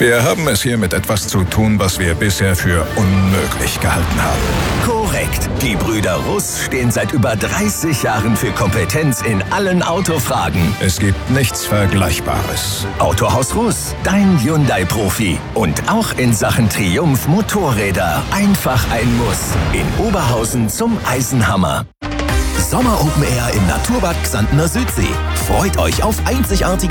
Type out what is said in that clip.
Wir haben es hier mit etwas zu tun, was wir bisher für unmöglich gehalten haben. Korrekt. Die Brüder Russ stehen seit über 30 Jahren für Kompetenz in allen Autofragen. Es gibt nichts Vergleichbares. Autohaus Russ, dein Hyundai-Profi. Und auch in Sachen Triumph Motorräder. Einfach ein Muss. In Oberhausen zum Eisenhammer. Sommer Open Air im Naturbad Xantener Südsee. Freut euch auf einzigartige